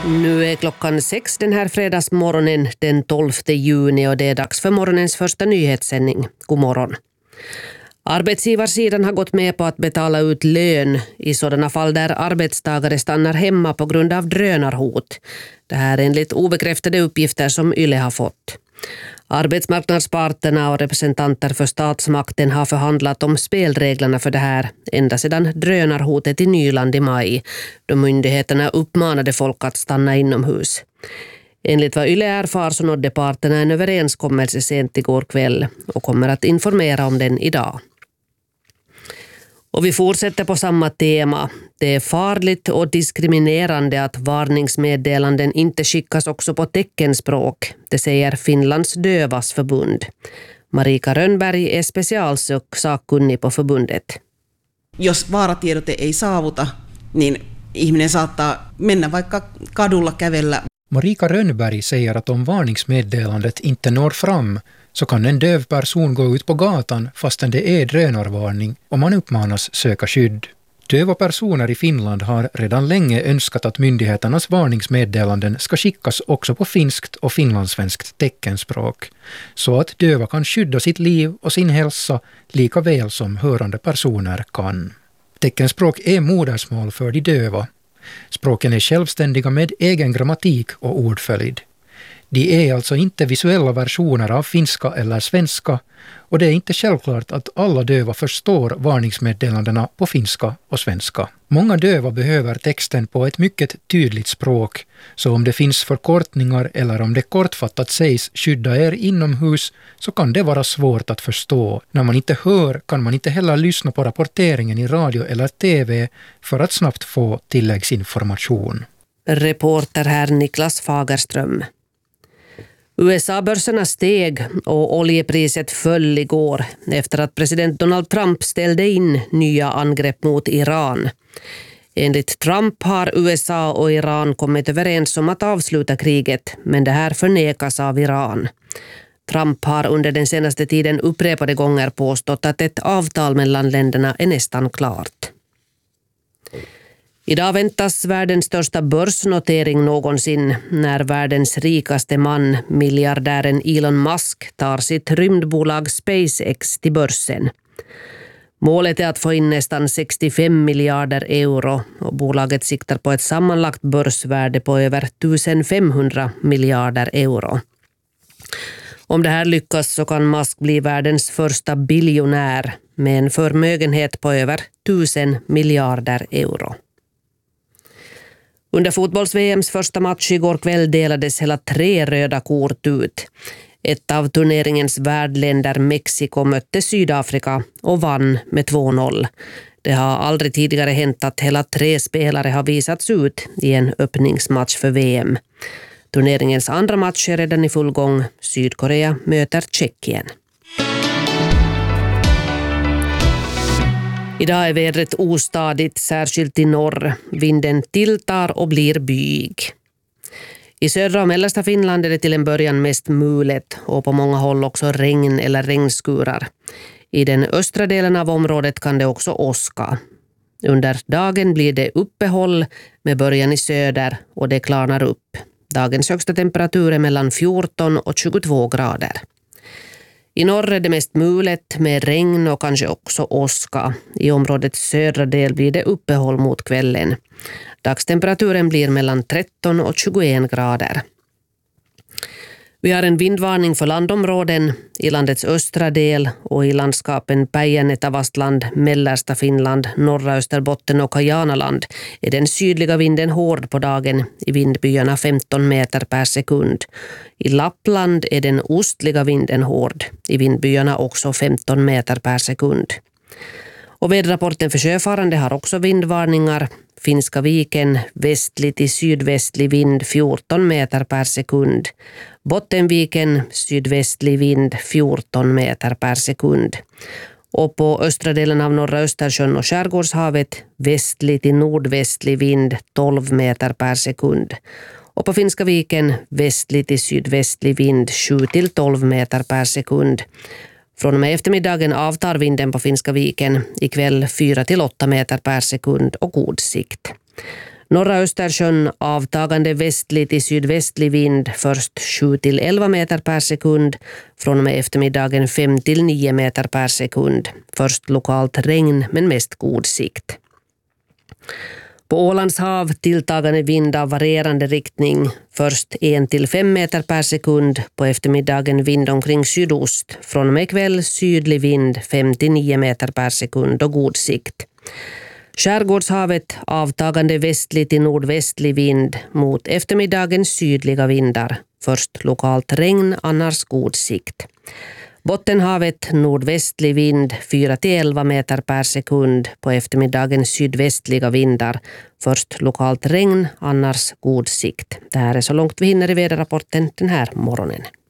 Nu är klockan 6 den här fredagsmorgonen den 12 juni och det är dags för morgonens första nyhetssändning. God morgon. Arbetsgivarsidan har gått med på att betala ut lön i sådana fall där arbetstagare stannar hemma på grund av drönarhot. Det här enligt obekräftade uppgifter som YLE har fått. Arbetsmarknadsparterna och representanter för statsmakten har förhandlat om spelreglerna för det här ända sedan drönarhotet i Nyland i maj, då myndigheterna uppmanade folk att stanna inomhus. Enligt vad YLE erfar så nådde parterna en överenskommelse sent igår kväll och kommer att informera om den idag. Och vi fortsätter på samma tema. Det är farligt och diskriminerande att varningsmeddelanden inte skickas också på teckenspråk. Det säger Finlands dövas förbund. Marika Rönnberg är specialsakkunnig på förbundet. Jos vaaratiedote ei saavuta, niin ihminen saattaa mennä vaikka kadulla kävellä. Marika Rönnberg säger att om varningsmeddelandet inte når fram så kan en döv person gå ut på gatan fastän det är drönarvarning och man uppmanas söka skydd. Döva personer i Finland har redan länge önskat att myndigheternas varningsmeddelanden ska skickas också på finskt och finlandssvenskt teckenspråk så att döva kan skydda sitt liv och sin hälsa lika väl som hörande personer kan. Teckenspråk är modersmål för de döva. Språken är självständiga med egen grammatik och ordföljd. De är alltså inte visuella versioner av finska eller svenska och det är inte självklart att alla döva förstår varningsmeddelandena på finska och svenska. Många döva behöver texten på ett mycket tydligt språk, så om det finns förkortningar eller om det kortfattat sägs skydda er inomhus så kan det vara svårt att förstå. När man inte hör kan man inte heller lyssna på rapporteringen i radio eller tv för att snabbt få tilläggsinformation. Reporter här Niklas Fagerström. USA-börserna steg och oljepriset föll igår efter att president Donald Trump ställde in nya angrepp mot Iran. Enligt Trump har USA och Iran kommit överens om att avsluta kriget, men det här förnekas av Iran. Trump har under den senaste tiden upprepade gånger påstått att ett avtal mellan länderna är nästan klart. Idag väntas världens största börsnotering någonsin när världens rikaste man, miljardären Elon Musk, tar sitt rymdbolag SpaceX till börsen. Målet är att få in nästan 65 miljarder euro och bolaget siktar på ett sammanlagt börsvärde på över 1500 miljarder euro. Om det här lyckas så kan Musk bli världens första biljonär med en förmögenhet på över 1000 miljarder euro. Under fotbolls-VMs första match igår kväll delades hela 3 röda kort ut. Ett av turneringens värdländer Mexiko mötte Sydafrika och vann med 2-0. Det har aldrig tidigare hänt att hela 3 spelare har visats ut i en öppningsmatch för VM. Turneringens andra match är redan i full gång. Sydkorea möter Tjeckien. Idag är vädret ostadigt, särskilt i norr. Vinden tilltar och blir byig. I södra och mellersta Finland är det till en början mest mulet och på många håll också regn eller regnskurar. I den östra delen av området kan det också åska. Under dagen blir det uppehåll med början i söder och det klarnar upp. Dagens högsta temperatur är mellan 14 och 22 grader. I norr är det mest mulet med regn och kanske också åska. I områdets södra del blir det uppehåll mot kvällen. Dagstemperaturen blir mellan 13 och 21 grader. Vi har en vindvarning för landområden i landets östra del och i landskapen Päijänne-Tavastland, mellersta Finland, norra Österbotten och Kajanaland är den sydliga vinden hård på dagen i vindbyarna 15 meter per sekund. I Lappland är den ostliga vinden hård i vindbyarna också 15 meter per sekund. Och väderrapporten för sjöfarande har också vindvarningar. Finska viken, västlig till sydvästlig vind 14 meter per sekund. Bottenviken, sydvästlig vind 14 meter per sekund. Och på östra delen av norra Östersjön och Skärgårdshavet, västlig till nordvästlig vind 12 meter per sekund. Och på Finska viken, västlig till sydvästlig vind 7 till 12 meter per sekund. Från och med eftermiddagen avtar vinden på Finska viken, ikväll 4 till 8 meter per sekund och god sikt. Norra Östersjön avtagande västlig till sydvästlig vind, först 7-11 meter per sekund, från och med eftermiddagen 5-9 meter per sekund. Först lokalt regn men mest god sikt. På Ålands hav tilltagande vind av varierande riktning, först 1-5 meter per sekund, på eftermiddagen vind omkring sydost, från och med kväll sydlig vind 5-9 meter per sekund och god sikt. Skärgårdshavet avtagande västlig till nordvästlig vind, mot eftermiddagens sydliga vindar, först lokalt regn, annars god sikt. Bottenhavet nordvästlig vind 4-11 meter per sekund, på eftermiddagen sydvästliga vindar, först lokalt regn, annars god sikt. Det här är så långt vi hinner i väderrapporten den här morgonen.